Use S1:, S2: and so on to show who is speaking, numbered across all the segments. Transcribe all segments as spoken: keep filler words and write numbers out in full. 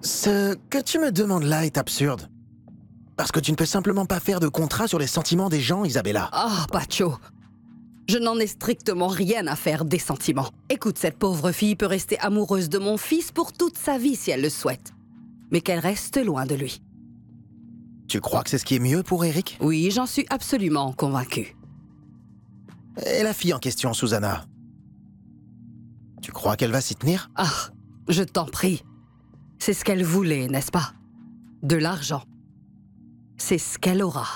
S1: Ce que tu me demandes là est absurde. Parce que tu ne peux simplement pas faire de contrat sur les sentiments des gens, Isabella.
S2: Ah, Pacho. Je n'en ai strictement rien à faire des sentiments. Écoute, cette pauvre fille peut rester amoureuse de mon fils pour toute sa vie si elle le souhaite. Mais qu'elle reste loin de lui.
S1: Tu crois que c'est ce qui est mieux pour Eric?
S2: Oui, j'en suis absolument convaincue.
S1: Et la fille en question, Susanna? Tu crois qu'elle va s'y tenir?
S2: Ah, je t'en prie. C'est ce qu'elle voulait, n'est-ce pas? De l'argent. C'est ce qu'elle aura.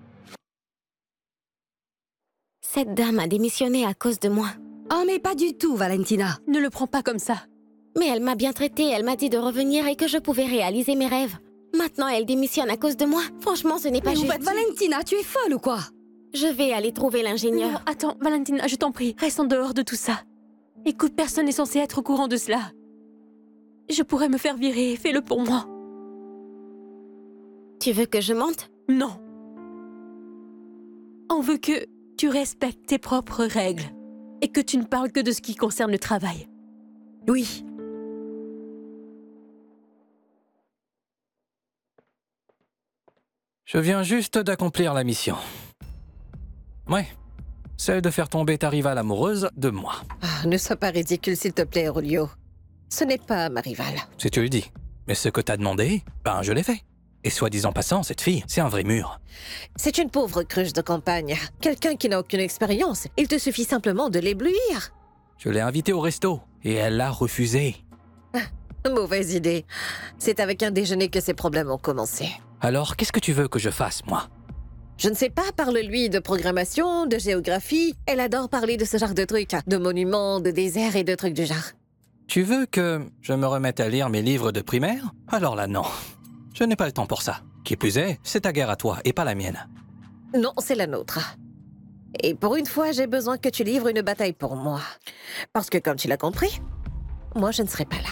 S3: Cette dame a démissionné à cause de moi.
S2: Ah, mais pas du tout, Valentina.
S4: Ne le prends pas comme ça.
S3: Mais elle m'a bien traitée, elle m'a dit de revenir et que je pouvais réaliser mes rêves. Maintenant, elle démissionne à cause de moi. Franchement, ce n'est pas
S2: Mais
S3: juste.
S2: Valentina, tu es folle ou quoi?
S3: Je vais aller trouver l'ingénieur.
S4: Non, attends, Valentina, je t'en prie, reste en dehors de tout ça. Écoute, personne n'est censé être au courant de cela. Je pourrais me faire virer, fais-le pour moi.
S3: Tu veux que je mente?
S4: Non. On veut que tu respectes tes propres règles et que tu ne parles que de ce qui concerne le travail.
S2: Oui.
S5: Je viens juste d'accomplir la mission. Ouais, celle de faire tomber ta rivale amoureuse de moi.
S6: Ah, ne sois pas ridicule, s'il te plaît, Aurelio. Ce n'est pas ma rivale.
S5: Si tu le dis. Mais ce que t'as demandé, ben je l'ai fait. Et soit disant passant, cette fille, c'est un vrai mur.
S6: C'est une pauvre cruche de campagne. Quelqu'un qui n'a aucune expérience. Il te suffit simplement de l'éblouir.
S5: Je l'ai invitée au resto, et elle l'a refusé.
S6: Ah, mauvaise idée. C'est avec un déjeuner que ces problèmes ont commencé.
S5: Alors, qu'est-ce que tu veux que je fasse, moi?
S6: Je ne sais pas, parle-lui de programmation, de géographie. Elle adore parler de ce genre de trucs, de monuments, de déserts et de trucs du genre.
S5: Tu veux que je me remette à lire mes livres de primaire? Alors là, non. Je n'ai pas le temps pour ça. Qui plus est, c'est ta guerre à toi et pas la mienne.
S6: Non, c'est la nôtre. Et pour une fois, j'ai besoin que tu livres une bataille pour moi. Parce que, comme tu l'as compris, moi, je ne serai pas là.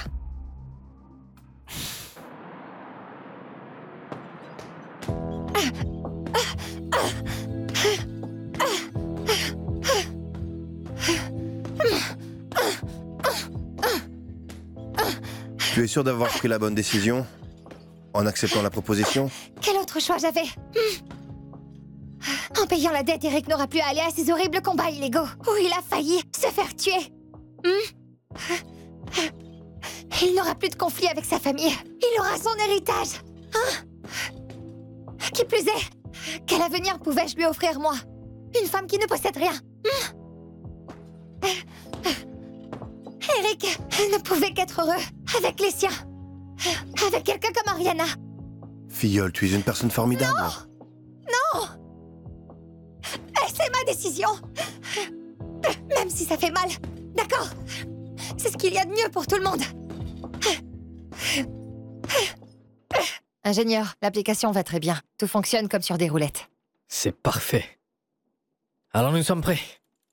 S7: Tu es sûr d'avoir pris la bonne décision en acceptant la proposition?
S8: Quel autre choix j'avais? hmm. En payant la dette, Eric n'aura plus à aller à ces horribles combats illégaux où il a failli se faire tuer. hmm. Il n'aura plus de conflit avec sa famille. Il aura son héritage. Hein? Qui plus est, quel avenir pouvais-je lui offrir, moi? Une femme qui ne possède rien. hmm. Eric ne pouvait qu'être heureux avec les siens. Avec quelqu'un comme Ariana.
S7: Filleule, tu es une personne formidable.
S8: Non! Non! C'est ma décision. Même si ça fait mal. D'accord? C'est ce qu'il y a de mieux pour tout le monde. Ingénieur, l'application va très bien. Tout fonctionne comme sur des roulettes.
S9: C'est parfait. Alors nous sommes prêts.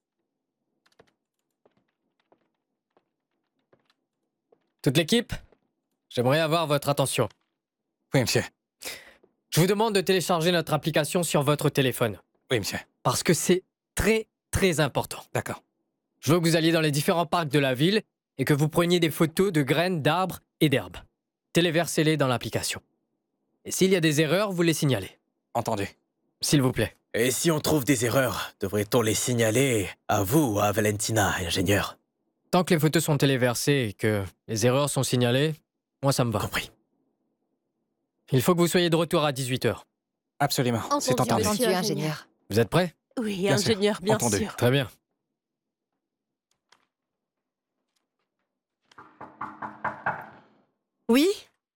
S9: Toute l'équipe, j'aimerais avoir votre attention.
S5: Oui, monsieur.
S9: Je vous demande de télécharger notre application sur votre téléphone.
S5: Oui, monsieur.
S9: Parce que c'est très, très important.
S5: D'accord.
S9: Je veux que vous alliez dans les différents parcs de la ville et que vous preniez des photos de graines, d'arbres et d'herbes. Téléversez-les dans l'application. Et s'il y a des erreurs, vous les signalez.
S5: Entendu.
S9: S'il vous plaît.
S10: Et si on trouve des erreurs, devrait-on les signaler à vous ou à Valentina, ingénieur?
S9: Tant que les photos sont téléversées et que les erreurs sont signalées, moi ça me va.
S10: Compris.
S9: Il faut que vous soyez de retour à dix-huit heures.
S5: Absolument, c'est
S3: Entendu,
S5: entendu.
S3: monsieur.
S8: Entendu, ingénieur.
S9: Vous êtes prêts?
S4: Oui,
S5: Bien sûr.
S4: ingénieur, bien
S5: Entendu.
S4: sûr.
S9: Très bien.
S2: Oui?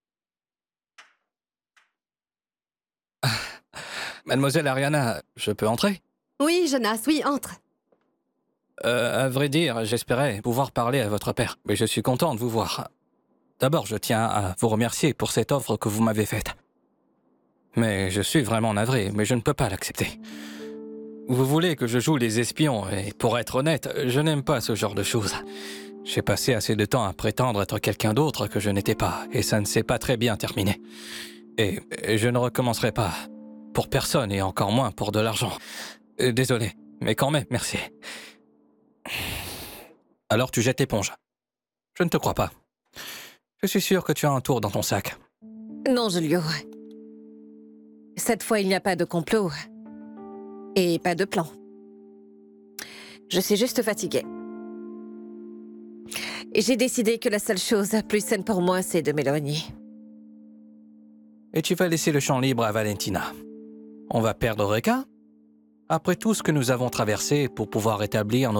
S5: Mademoiselle Ariana, je peux entrer?
S2: Oui, Jonas, oui, entre.
S5: Euh, à vrai dire, j'espérais pouvoir parler à votre père, mais je suis content de vous voir. D'abord, je tiens à vous remercier pour cette offre que vous m'avez faite. Mais je suis vraiment navré, mais je ne peux pas l'accepter. Vous voulez que je joue les espions, et pour être honnête, je n'aime pas ce genre de choses. J'ai passé assez de temps à prétendre être quelqu'un d'autre que je n'étais pas, et ça ne s'est pas très bien terminé. Et, et je ne recommencerai pas, pour personne, et encore moins pour de l'argent. Euh, Désolé, mais quand même, merci. Alors tu jettes l'éponge. Je ne te crois pas. Je suis sûr que tu as un tour dans ton sac.
S6: Non, Julio. Cette fois, il n'y a pas de complot. Et pas de plan. Je suis juste fatiguée. Et j'ai décidé que la seule chose plus saine pour moi, c'est de m'éloigner.
S5: Et tu vas laisser le champ libre à Valentina. On va perdre Reka? Après tout ce que nous avons traversé pour pouvoir établir notre